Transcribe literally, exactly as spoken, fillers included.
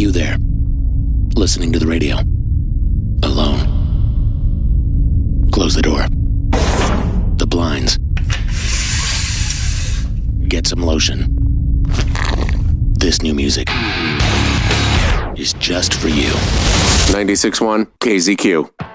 you there, listening to the radio, alone. Close the door, the blinds, get some lotion. This new music is just for you. ninety-six point one K Z Q.